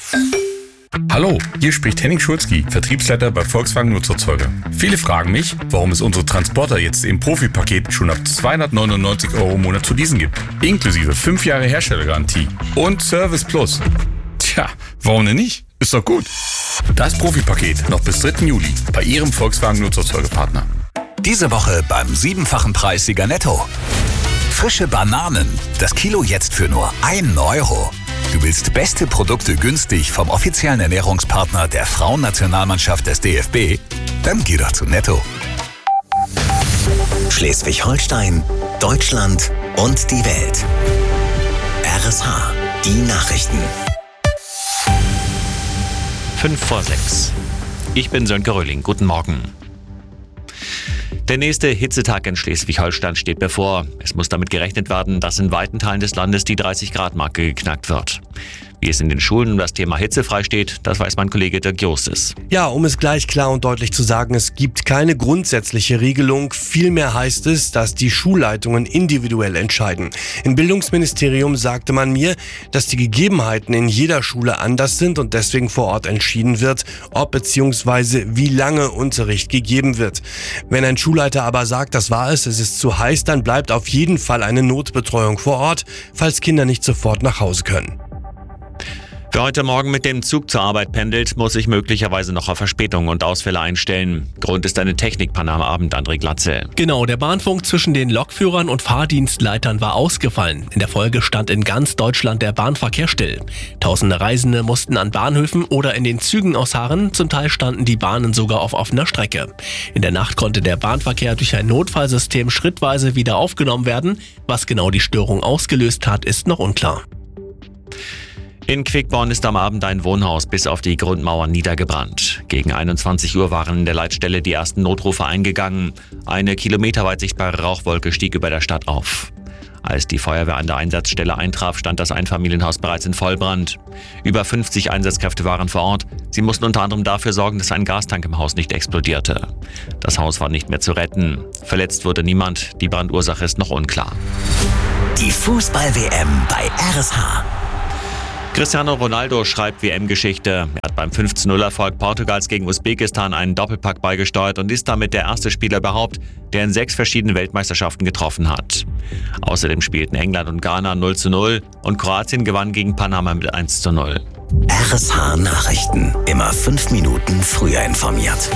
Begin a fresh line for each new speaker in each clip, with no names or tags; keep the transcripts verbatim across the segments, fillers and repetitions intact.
Hallo, hier spricht Henning Schulzki, Vertriebsleiter bei Volkswagen Nutzerzeuger. Viele fragen mich, warum es unsere Transporter jetzt im Profi-Paket schon ab zweihundertneunundneunzig Euro im Monat zu leasen gibt. Inklusive fünf Jahre Herstellergarantie und Service Plus. Tja, warum denn nicht? Ist doch gut. Das Profi-Paket noch bis dritten Juli bei Ihrem Volkswagen Nutzerzeugerpartner.
Diese Woche beim siebenfachen Preissieger Netto. Frische Bananen, das Kilo jetzt für nur einen Euro. Du willst beste Produkte günstig vom offiziellen Ernährungspartner der Frauennationalmannschaft des D F B? Dann geh doch zu Netto.
Schleswig-Holstein, Deutschland und die Welt. R S H, die Nachrichten.
Fünf vor sechs. Ich bin Sönke Röhling. Guten Morgen. Der nächste Hitzetag in Schleswig-Holstein steht bevor. Es muss damit gerechnet werden, dass in weiten Teilen des Landes die dreißig Grad Marke geknackt wird. Wie es in den Schulen um das Thema Hitze frei steht, das weiß mein Kollege Dirk Justus.
Ja, um es gleich klar und deutlich zu sagen, es gibt keine grundsätzliche Regelung. Vielmehr heißt es, dass die Schulleitungen individuell entscheiden. Im Bildungsministerium sagte man mir, dass die Gegebenheiten in jeder Schule anders sind und deswegen vor Ort entschieden wird, ob bzw. wie lange Unterricht gegeben wird. Wenn ein Schulleiter aber sagt, das war es, es ist zu heiß, dann bleibt auf jeden Fall eine Notbetreuung vor Ort, falls Kinder nicht sofort nach Hause können.
Wer heute Morgen mit dem Zug zur Arbeit pendelt, muss sich möglicherweise noch auf Verspätungen und Ausfälle einstellen. Grund ist eine Technikpanne am Abend, André Glatze.
Genau, der Bahnfunk zwischen den Lokführern und Fahrdienstleitern war ausgefallen. In der Folge stand in ganz Deutschland der Bahnverkehr still. Tausende Reisende mussten an Bahnhöfen oder in den Zügen ausharren. Zum Teil standen die Bahnen sogar auf offener Strecke. In der Nacht konnte der Bahnverkehr durch ein Notfallsystem schrittweise wieder aufgenommen werden. Was genau die Störung ausgelöst hat, ist noch unklar.
In Quickborn ist am Abend ein Wohnhaus bis auf die Grundmauern niedergebrannt. Gegen einundzwanzig Uhr waren in der Leitstelle die ersten Notrufe eingegangen. Eine kilometerweit sichtbare Rauchwolke stieg über der Stadt auf. Als die Feuerwehr an der Einsatzstelle eintraf, stand das Einfamilienhaus bereits in Vollbrand. Über fünfzig Einsatzkräfte waren vor Ort. Sie mussten unter anderem dafür sorgen, dass ein Gastank im Haus nicht explodierte. Das Haus war nicht mehr zu retten. Verletzt wurde niemand. Die Brandursache ist noch unklar.
Die Fußball-W M bei R S H.
Cristiano Ronaldo schreibt W M-Geschichte. Er hat beim fünf zu null Erfolg Portugals gegen Usbekistan einen Doppelpack beigesteuert und ist damit der erste Spieler überhaupt, der in sechs verschiedenen Weltmeisterschaften getroffen hat. Außerdem spielten England und Ghana null zu null und Kroatien gewann gegen Panama mit eins zu null.
R S H Nachrichten. Immer fünf Minuten früher informiert.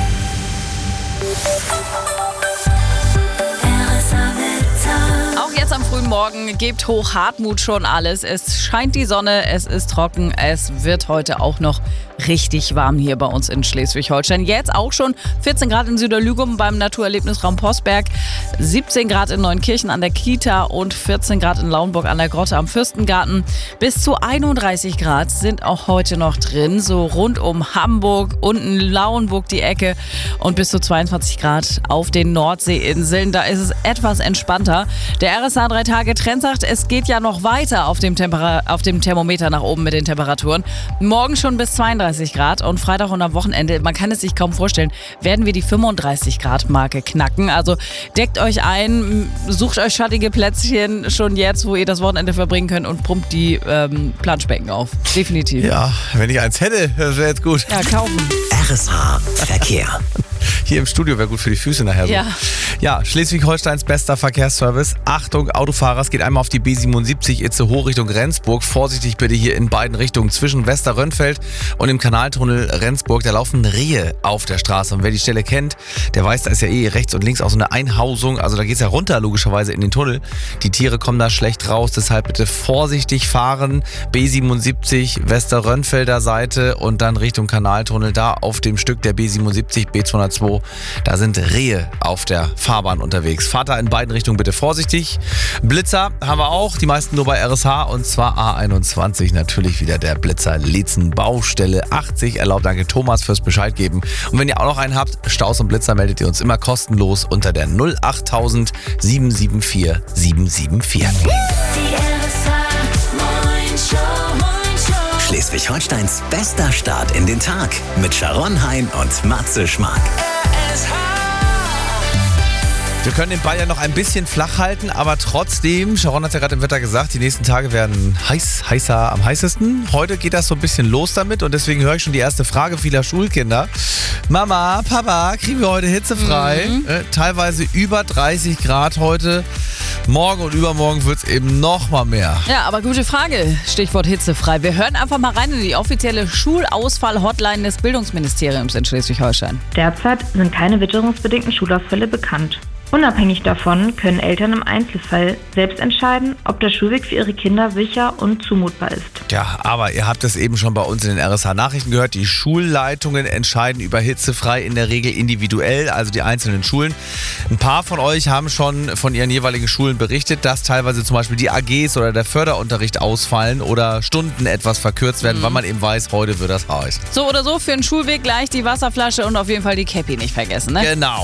Jetzt am frühen Morgen gibt Hoch Hartmut schon alles. Es scheint die Sonne, es ist trocken, es wird heute auch noch richtig warm hier bei uns in Schleswig-Holstein. Jetzt auch schon vierzehn Grad in Süderlügum beim Naturerlebnisraum Postberg, siebzehn Grad in Neunkirchen an der Kita und vierzehn Grad in Lauenburg an der Grotte am Fürstengarten. Bis zu einunddreißig Grad sind auch heute noch drin, so rund um Hamburg, unten Lauenburg die Ecke und bis zu zweiundzwanzig Grad auf den Nordseeinseln. Da ist es etwas entspannter. Der R S H drei Tage Trend sagt, es geht ja noch weiter auf dem, Tempera- auf dem Thermometer nach oben mit den Temperaturen. Morgen schon bis zweiunddreißig Grad und Freitag und am Wochenende, man kann es sich kaum vorstellen, werden wir die fünfunddreißig Grad Marke knacken. Also deckt euch ein, sucht euch schattige Plätzchen schon jetzt, wo ihr das Wochenende verbringen könnt und pumpt die ähm, Planschbecken auf. Definitiv.
Ja, wenn ich eins hätte, das wäre jetzt gut.
Ja, kaufen.
R S H Verkehr.
Hier im Studio wäre gut für die Füße nachher so.
Ja.
Ja, Schleswig-Holsteins bester Verkehrsservice. Achtung, Autofahrer, es geht einmal auf die B siebenundsiebzig Itzehoe Richtung Rendsburg. Vorsichtig bitte hier in beiden Richtungen zwischen Westerrönfeld und dem Kanaltunnel Rendsburg. Da laufen Rehe auf der Straße. Und wer die Stelle kennt, der weiß, da ist ja eh rechts und links auch so eine Einhausung. Also da geht es ja runter logischerweise in den Tunnel. Die Tiere kommen da schlecht raus. Deshalb bitte vorsichtig fahren. B siebenundsiebzig Westerrönfelder Seite und dann Richtung Kanaltunnel. Da auf dem Stück der B siebenundsiebzig B zweihundertzwei. Da sind Rehe auf der Fahrbahn unterwegs. Fahrt da in beiden Richtungen bitte vorsichtig. Blitzer haben wir auch, die meisten nur bei R S H und zwar A einundzwanzig. Natürlich wieder der Blitzer Lietzen, Baustelle achtzig. Erlaubt, danke Thomas fürs Bescheid geben. Und wenn ihr auch noch einen habt, Staus und Blitzer, meldet ihr uns immer kostenlos unter der null achttausend sieben sieben vier sieben sieben vier.
Schleswig-Holsteins bester Start in den Tag mit Sharon Hein und Matze Schmark.
Wir können den Ball ja noch ein bisschen flach halten, aber trotzdem, Sharon hat ja gerade im Wetter gesagt, die nächsten Tage werden heiß, heißer, am heißesten. Heute geht das so ein bisschen los damit und deswegen höre ich schon die erste Frage vieler Schulkinder. Mama, Papa, kriegen wir heute hitzefrei?
Mhm.
Äh, teilweise über dreißig Grad heute. Morgen und übermorgen wird es eben noch mal mehr.
Ja, aber gute Frage. Stichwort hitzefrei. Wir hören einfach mal rein in die offizielle Schulausfall-Hotline des Bildungsministeriums in Schleswig-Holstein.
Derzeit sind keine witterungsbedingten Schulausfälle bekannt. Unabhängig davon können Eltern im Einzelfall selbst entscheiden, ob der Schulweg für ihre Kinder sicher und zumutbar ist.
Ja, aber ihr habt es eben schon bei uns in den R S H-Nachrichten gehört, die Schulleitungen entscheiden über hitzefrei in der Regel individuell, also die einzelnen Schulen. Ein paar von euch haben schon von ihren jeweiligen Schulen berichtet, dass teilweise zum Beispiel die A Gs oder der Förderunterricht ausfallen oder Stunden etwas verkürzt werden, mhm. weil man eben weiß, heute wird das heiß.
So oder so, für den Schulweg gleich die Wasserflasche und auf jeden Fall die Käppi nicht vergessen, ne?
Genau.